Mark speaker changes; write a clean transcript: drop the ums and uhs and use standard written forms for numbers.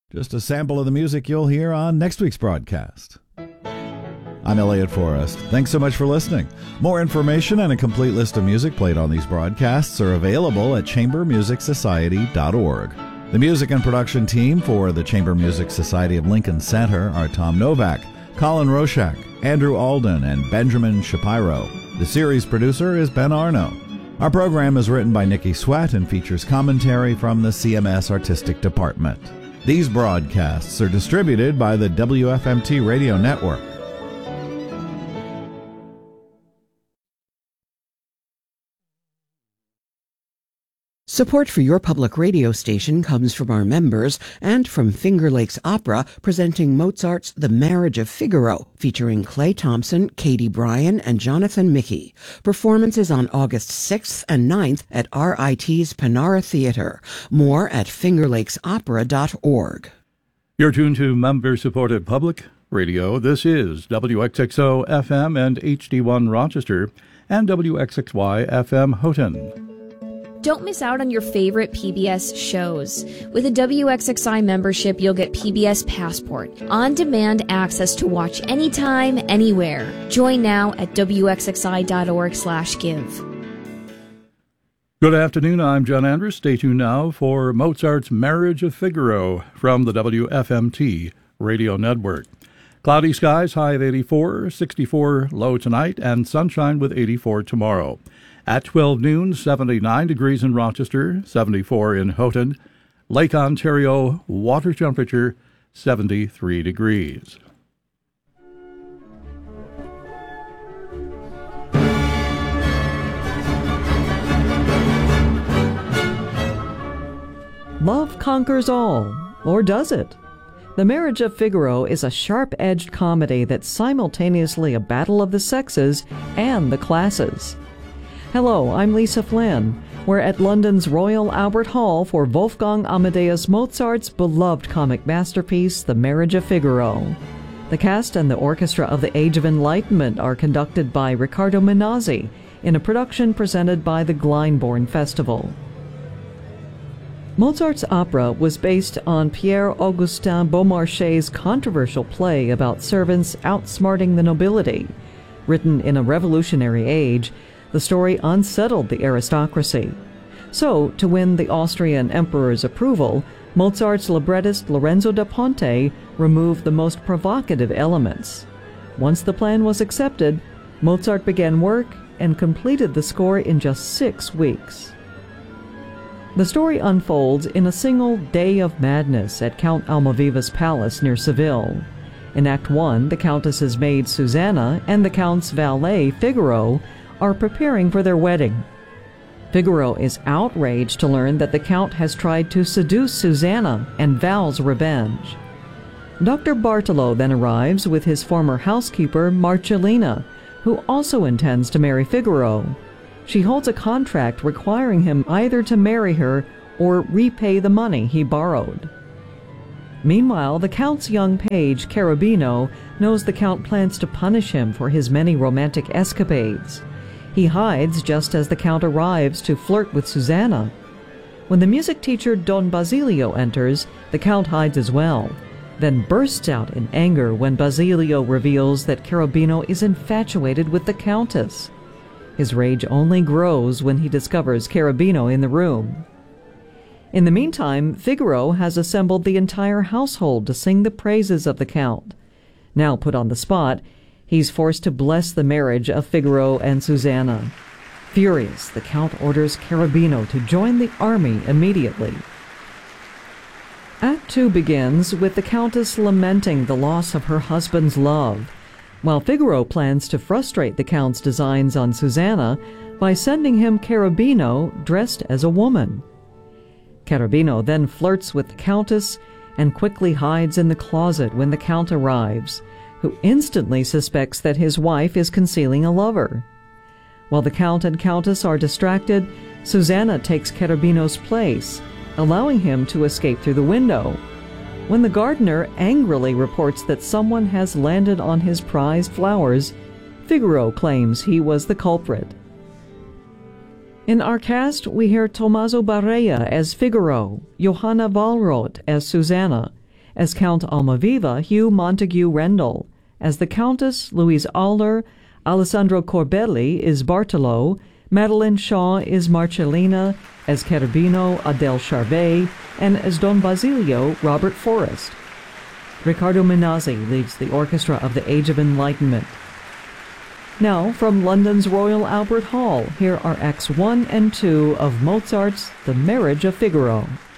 Speaker 1: Just a sample of the music you'll hear on next week's broadcast. I'm Elliot Forrest. Thanks so much for listening. More information and a complete list of music played on these broadcasts are available at chambermusicsociety.org. The music and production team for the Chamber Music Society of Lincoln Center are Tom Novak, Colin Roshak, Andrew Alden, and Benjamin Shapiro. The series producer is Ben Arno. Our program is written by Nikki Sweat and features commentary from the CMS Artistic Department. These broadcasts are distributed by the WFMT Radio Network.
Speaker 2: Support for your public radio station comes from our members and from Finger Lakes Opera, presenting Mozart's The Marriage of Figaro, featuring Clay Thompson, Katie Bryan, and Jonathan Mickey. Performances on August 6th and 9th at RIT's Panara Theater. More at fingerlakesopera.org.
Speaker 3: You're tuned to member-supported public radio. This is WXXO FM and HD1 Rochester and WXXY FM Houghton.
Speaker 4: Don't miss out on your favorite PBS shows. With a WXXI membership, you'll get PBS Passport, on-demand access to watch anytime, anywhere. Join now at wxxi.org/give.
Speaker 3: Good afternoon, I'm John Andrews. Stay tuned now for Mozart's Marriage of Figaro from the WFMT Radio Network. Cloudy skies, high of 84, 64 low tonight, and sunshine with 84 tomorrow. At 12 noon, 79 degrees in Rochester, 74 in Houghton. Lake Ontario, water temperature, 73 degrees.
Speaker 5: Love conquers all, or does it? The Marriage of Figaro is a sharp-edged comedy that's simultaneously a battle of the sexes and the classes. Hello, I'm Lisa Flynn. We're at London's Royal Albert Hall for Wolfgang Amadeus Mozart's beloved comic masterpiece, The Marriage of Figaro. The cast and the orchestra of the Age of Enlightenment are conducted by Riccardo Minazzi in a production presented by the Glyndebourne Festival. Mozart's opera was based on Pierre-Augustin Beaumarchais' controversial play about servants outsmarting the nobility. Written in a revolutionary age, the story unsettled the aristocracy. So, to win the Austrian emperor's approval, Mozart's librettist Lorenzo da Ponte removed the most provocative elements. Once the plan was accepted, Mozart began work and completed the score in just 6 weeks. The story unfolds in a single day of madness at Count Almaviva's palace near Seville. In Act 1, the Countess's maid Susanna and the Count's valet Figaro are preparing for their wedding. Figaro is outraged to learn that the Count has tried to seduce Susanna and vows revenge. Dr. Bartolo then arrives with his former housekeeper, Marcellina, who also intends to marry Figaro. She holds a contract requiring him either to marry her or repay the money he borrowed. Meanwhile, the Count's young page, Cherubino, knows the Count plans to punish him for his many romantic escapades. He hides just as the Count arrives to flirt with Susanna. When the music teacher Don Basilio enters, the Count hides as well, then bursts out in anger when Basilio reveals that Cherubino is infatuated with the Countess. His rage only grows when he discovers Cherubino in the room. In the meantime, Figaro has assembled the entire household to sing the praises of the Count. Now put on the spot, he's forced to bless the marriage of Figaro and Susanna. Furious, the Count orders Cherubino to join the army immediately. Act 2 begins with the Countess lamenting the loss of her husband's love, while Figaro plans to frustrate the Count's designs on Susanna by sending him Cherubino dressed as a woman. Cherubino then flirts with the Countess and quickly hides in the closet when the Count arrives, who instantly suspects that his wife is concealing a lover. While the Count and Countess are distracted, Susanna takes Cherubino's place, allowing him to escape through the window. When the gardener angrily reports that someone has landed on his prized flowers, Figaro claims he was the culprit. In our cast, we hear Tommaso Barea as Figaro, Johanna Wallroth as Susanna, As Count Almaviva, Hugh Montague Rendell. As the Countess, Louise Aller. Alessandro Corbelli is Bartolo. Madeline Shaw is Marcellina. As Cherubino, Adele Charvet. And as Don Basilio, Robert Forrest. Riccardo Minazzi leads the orchestra of the Age of Enlightenment. Now, from London's Royal Albert Hall, here are Acts 1 and 2 of Mozart's The Marriage of Figaro.